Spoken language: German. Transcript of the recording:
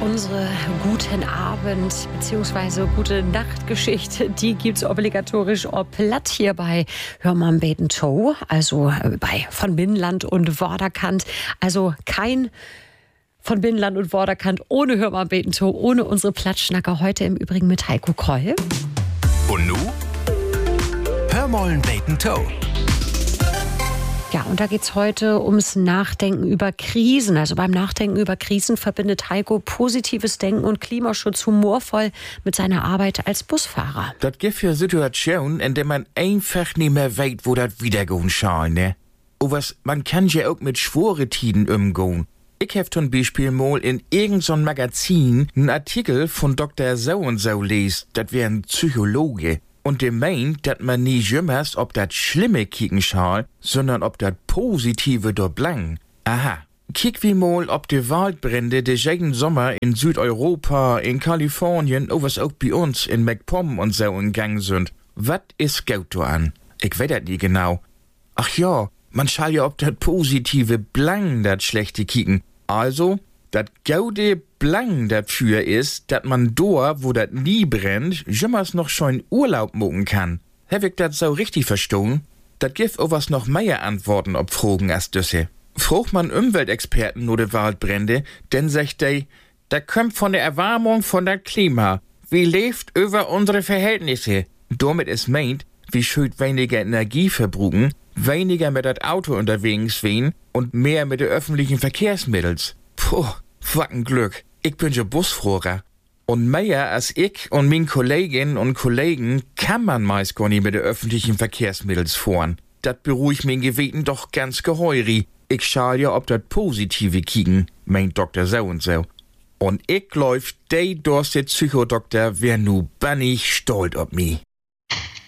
unsere guten Abend bzw. gute Nachtgeschichte, die gibt's obligatorisch platt hier bei Hör mal am Beten Show, also bei von Binnenland und Vorderkant. Also kein von Binnenland und Vorderkant ohne Hör mal am Beten Show, ohne unsere Plattschnacker. Heute im Übrigen mit Heiko Kreul. Und nu? Hör mal am Beten Show. Ja, und da geht's heute ums Nachdenken über Krisen. Also beim Nachdenken über Krisen verbindet Heiko positives Denken und Klimaschutz humorvoll mit seiner Arbeit als Busfahrer. Das gibt für Situationen, in denen man einfach nicht mehr weiß, wo das wiedergehen soll, ne? Man kann ja auch mit schwore Tiden umgehen. Ich hab zum Beispiel mal in irgendeinem Magazin einen Artikel von Dr. So-und-so lesen, das wär ein Psychologe. Und der meint, dass man nie jümmers ob das Schlimme kicken soll, sondern ob das Positive dort blang. Aha. Kick wie mal, ob die Waldbrände de jeden Sommer in Südeuropa, in Kalifornien, was auch bei uns in MacPom und so in Gang sind. Was ist gut da an? Ich weiß das nie genau. Ach ja, man schall ja ob das Positive blang dat Schlechte kicken. Also, das Gaude blang dafür ist, dass man da, wo das nie brennt, jümmers noch schon Urlaub machen kann. Hab ich das so richtig verstanden? Das gibt auch was noch mehr Antworten ob Fragen als düsse. Fragt man Umweltexperten oder Waldbrände, denn sagt der kommt von der Erwärmung von der Klima. Wie lebt über unsere Verhältnisse? Damit ist meint, wie schön weniger Energie verbruchen, weniger mit das Auto unterwegs wen und mehr mit den öffentlichen Verkehrsmittels. Puh, was ein Glück. Ich bin ja Busfahrer. Und mehr als ich und meine Kolleginnen und Kollegen kann man meist gar nicht mit den öffentlichen Verkehrsmittels fahren. Das beruhigt mein Gewissen doch ganz geheurig. Ich schall ja ob das Positive kicken, meint Dr. So-und-so. Und ich glaub, der Psychodoktor wär nu bannig stolz auf mich.